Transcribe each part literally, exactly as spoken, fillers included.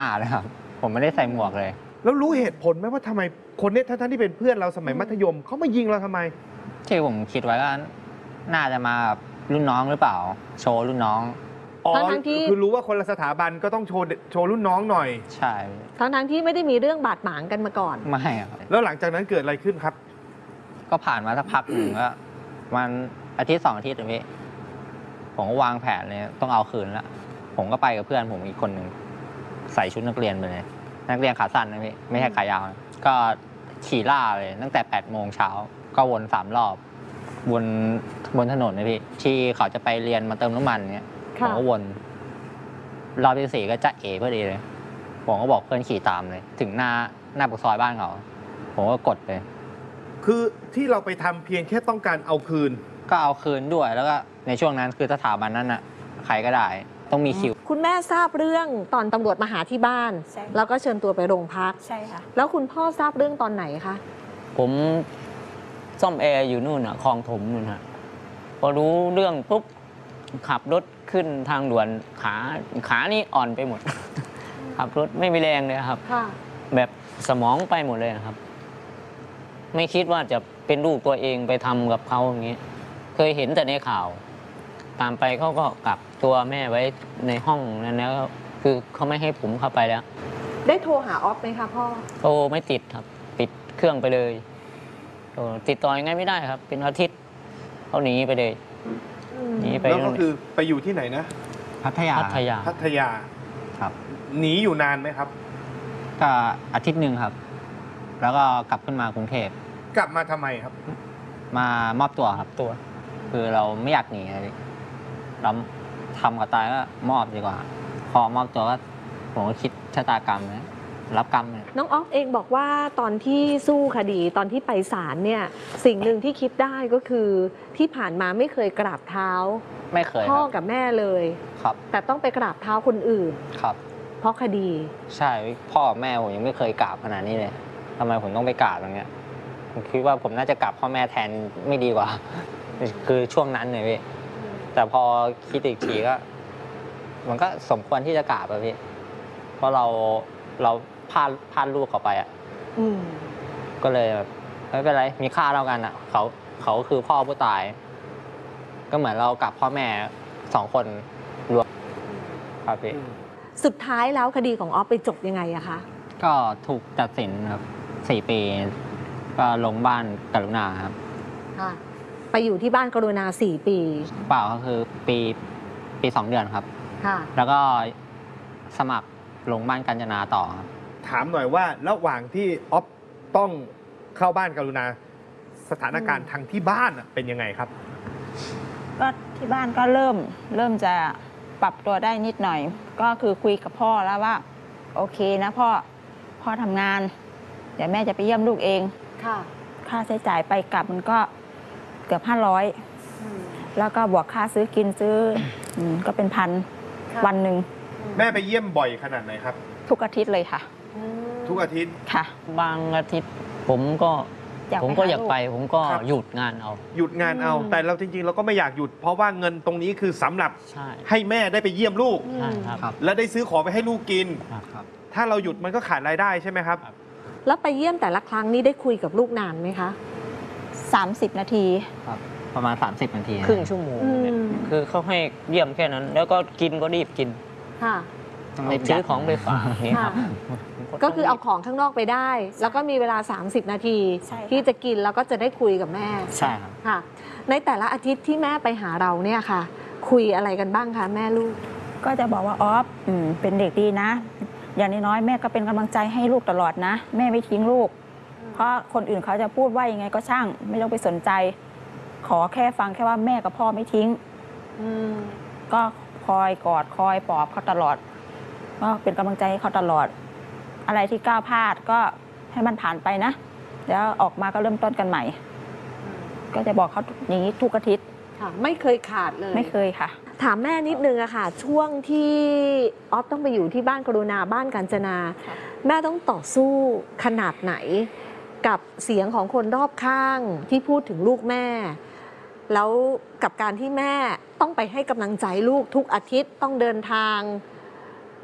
อ่าเลยครับผมไม่ได้ใส่หมวกเลยแล้วรู้เหตุผลไหมว่าทำไมคนนี้ท่านที่เป็นเพื่อนเราสมัยมัธยมเขามายิงเราทำไมที่ผมคิดไว้ก็น่าจะมารุ่นน้องหรือเปล่าโชว์รุ่นน้องอ๋อคือรู้ว่าคนละสถาบันก็ต้องโชว์โชว์รุ่นน้องหน่อยใช่ทั้งทั้งที่ไม่ได้มีเรื่องบาดหมางกันมาก่อนไม่ครับแล้วหลังจากนั้นเกิดอะไรขึ้นครับก็ผ่านมาสักพักหนึ่งก็มันอาทิตย์สองอาทิตย์พี่ผมก็วางแผนเลยต้องเอาคืนแล้วผมก็ไปกับเพื่อนผมอีกคนหนึ่งใส่ชุดนักเรียนไปเลยนักเรียนขาสั้นนะพี่ไม่ใช่ขายาวก็ขี่ล่าเลยตั้งแต่แปดโมงเช้าก็วนสามรอบบนบนถนนนะพี่ที่เขาจะไปเรียนมาเติมน้ำมันเนี้ยผมก็วนรอบที่สี่ก็จะเอ๋พอดีเลยผมก็บอกเพื่อนขี่ตามเลยถึงหน้าหน้าปากซอยบ้านเขาผมก็กดเลยคือที่เราไปทำเพียงแค่ต้องการเอาคืนก็เอาคืนด้วยแล้วก็ในช่วงนั้นคือสถาบันนั้นอ่ะใครก็ได้ต้องมีคิวคุณแม่ทราบเรื่องตอนตำรวจมาหาที่บ้านแล้วก็เชิญตัวไปโรงพักใช่ค่ะแล้วคุณพ่อทราบเรื่องตอนไหนคะผมซ่อมแอร์อยู่นู่นอ่ะคลองถมนู่นฮะพอรู้เรื่องปุ๊บขับรถขึ้นทางด่วนขาขานี่อ่อนไปหมด ขับรถไม่มีแรงเลยครับแบบสมองไปหมดเลยครับไม่คิดว่าจะเป็นลูกตัวเองไปทำกับเขาอย่างนี้เคยเห็นแต่ในข่าวตามไปเขาก็กักตัวแม่ไว้ในห้องนั้นแล้วคือเขาไม่ให้ผมเข้าไปแล้วได้โทรหาออฟไหมคะพ่อโทรไม่ติดครับปิดเครื่องไปเลยติดต่อยังไงไม่ได้ครับเป็นอาทิตย์เขาหนีไปเลยหนีไปแล้วก็คือไปอยู่ที่ไหนนะพัทยาพัทยาพัทยาครับหนีอยู่นานไหมครับก็อาทิตย์หนึ่งครับแล้วก็กลับขึ้นมากรุงเทพกลับมาทำไมครับมามอบตัวครับตัวคือเราไม่อยากหนีเลยเราทำกับตายก็มอบดีกว่าพอมอบตัวก็ผมก็คิดชะตากรรมนะรับกรรมเลยน้องออฟเองบอกว่าตอนที่สู้คดีตอนที่ไปศาลเนี่ยสิ่งหนึ่งที่คิดได้ก็คือที่ผ่านมาไม่เคยกราบเท้าไม่เคยพ่อกับแม่เลยครับแต่ต้องไปกราบเท้าคนอื่นครับเพราะคดีใช่พ่อแม่ผมยังไม่เคยกราบขนาดนี้เลยทำไมผมต้องไปกราบอย่างเงี้ยผมคิดว่าผมน่าจะกราบพ่อแม่แทนไม่ดีกว่าคือช่วงนั้นเลยพี่แต่พอคิดอีกทีก็มันก็สมควรที่จะกราบอะพี่เพราะเราเราพาพาลูกเขาไปอ่ะก็เลยแบบไม่เป็นไรมีค่าเท่ากันอ่ะเขาเขาคือพ่อผู้ตายก็เหมือนเรากับพ่อแม่สองคนรวมครับพี่สุดท้ายแล้วคดีของออฟไปจบยังไงอะคะก็ถูกตัดสินครับสี่ปีก็ลงบ้านกรุณาครับค่ะไปอยู่ที่บ้านกรุณาสี่ปีเปล่าก็คือปีปีสองเดือนครับค่ะแล้วก็สมัครลงบ้านกาญจนาต่อครับถามหน่อยว่าระหว่างที่ออฟต้องเข้าบ้านกรุณาสถานการณ์ทางที่บ้านเป็นยังไงครับก็ที่บ้านก็เริ่มเริ่มจะปรับตัวได้นิดหน่อยก็คือคุยกับพ่อแล้วว่าโอเคนะพ่อพ่อทำงานเดี๋ยวแม่จะไปเยี่ยมลูกเองค่ะค่าใช้จ่ายไปกลับมันก็เกือบห้าร้อยแล้วก็บวกค่าซื้อกินซื้อก็เป็นพันวันหนึ่งแม่ไปเยี่ยมบ่อยขนาดไหนครับทุกอาทิตย์เลยค่ะทุกอาทิตย์ค่ะบางอาทิตย์ผมก็ผมก็อยากไปผมก็หยุดงานเอาหยุดงานเอาแต่เราจริงๆเราก็ไม่อยากหยุดเพราะว่าเงินตรงนี้คือสำหรับให้แม่ได้ไปเยี่ยมลูกและได้ซื้อของไปให้ลูกกินถ้าเราหยุดมันก็ขาดรายได้ใช่ไหมครับแล้วไปเยี่ยมแต่ละครั้งนี้ได้คุยกับลูกนานไหมคะสามสิบนาทีครับประมาณสามสิบนาทีครึ่งชั่วโมงคือเขาให้เยี่ยมแค่นั้นแล้วก็กินก็รีบกินค่ะซื้อของไปฝากนี่ครับก็คือเอาของข้างนอกไปได้แล้วก็มีเวลาสามสิบนาทีที่จะกินแล้วก็จะได้คุยกับแม่ใช่ครับค่ะในแต่ละอาทิตย์ที่แม่ไปหาเราเนี่ยค่ะคุยอะไรกันบ้างคะแม่ลูกก็จะบอกว่าออฟเป็นเด็กดีนะอย่างน้อยๆแม่ก็เป็นกำลังใจให้ลูกตลอดนะแม่ไม่ทิ้งลูกเพราะคนอื่นเขาจะพูดว่ายังไงก็ช่างไม่ต้องไปสนใจขอแค่ฟังแค่ว่าแม่กับพ่อไม่ทิ้งก็คอยกอดคอยปลอบเขาตลอดก็เป็นกำลังใจให้เขาตลอดอะไรที่ก้าวพลาดก็ให้มันผ่านไปนะแล้วออกมาก็เริ่มต้นกันใหม่ก็จะบอกเขาอย่างนี้ทุกอาทิตย์ค่ะไม่เคยขาดเลยไม่เคยค่ะถามแม่นิดนึงอะค่ะช่วงที่ออฟต้องไปอยู่ที่บ้านกรุณาบ้านกาญจนาแม่ต้องต่อสู้ขนาดไหนกับเสียงของคนรอบข้างที่พูดถึงลูกแม่แล้วกับการที่แม่ต้องไปให้กำลังใจลูกทุกอาทิตย์ต้องเดินทาง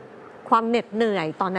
ความเหน็ดเหนื่อยตอนนั้น